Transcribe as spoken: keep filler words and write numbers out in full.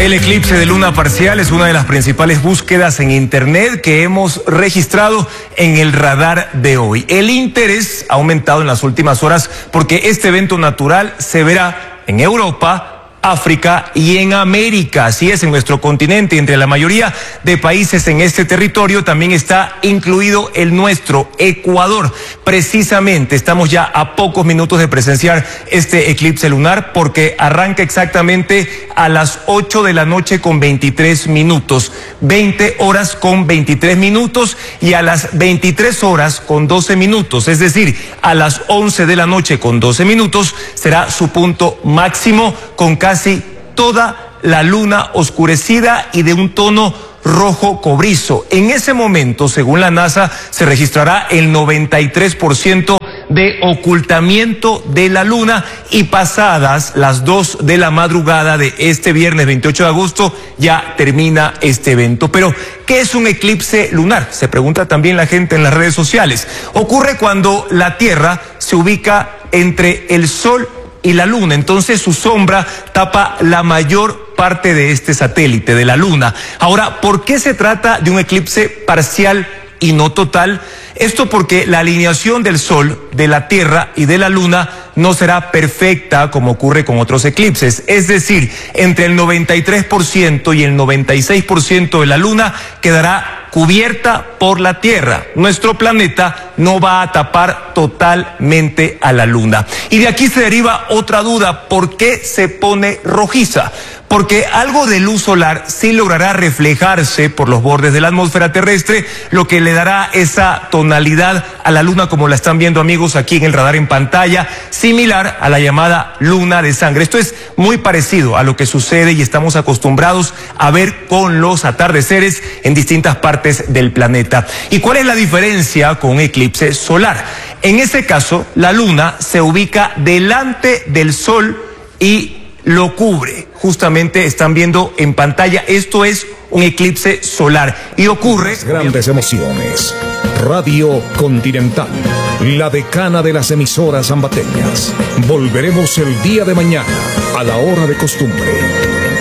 El eclipse de luna parcial es una de las principales búsquedas en internet que hemos registrado en el radar de hoy. El interés ha aumentado en las últimas horas porque este evento natural se verá en Europa, África y en América. Así es, en nuestro continente, entre la mayoría de países en este territorio también está incluido el nuestro, Ecuador. Precisamente estamos ya a pocos minutos de presenciar este eclipse lunar porque arranca exactamente a las ocho de la noche con veintitrés minutos, veinte horas con veintitrés minutos y a las veintitrés horas con doce minutos, es decir, a las once de la noche con doce minutos será su punto máximo con casi Casi toda la luna oscurecida y de un tono rojo cobrizo. En ese momento, según la NASA, se registrará el noventa y tres por ciento de ocultamiento de la luna y pasadas las dos de la madrugada de este viernes veintiocho de agosto ya termina este evento. Pero, ¿qué es un eclipse lunar? Se pregunta también la gente en las redes sociales. Ocurre cuando la Tierra se ubica entre el Sol y la luna, entonces su sombra tapa la mayor parte de este satélite, de la luna. Ahora, ¿por qué se trata de un eclipse parcial y no total? Esto porque la alineación del Sol, de la Tierra y de la Luna no será perfecta como ocurre con otros eclipses. Es decir, entre el noventa y tres por ciento y el noventa y seis por ciento de la Luna quedará cubierta por la Tierra. Nuestro planeta no va a tapar totalmente a la Luna. Y de aquí se deriva otra duda: ¿por qué se pone rojiza? Porque algo de luz solar sí logrará reflejarse por los bordes de la atmósfera terrestre, lo que le dará esa tonalidad a la luna como la están viendo, amigos, aquí en el radar en pantalla, similar a la llamada luna de sangre. Esto es muy parecido a lo que sucede y estamos acostumbrados a ver con los atardeceres en distintas partes del planeta. ¿Y cuál es la diferencia con un eclipse solar? En ese caso, la luna se ubica delante del Sol y lo cubre. Justamente están viendo en pantalla, esto es un eclipse solar y ocurre... Las grandes emociones. Radio Continental, la decana de las emisoras ambateñas. Volveremos el día de mañana a la hora de costumbre.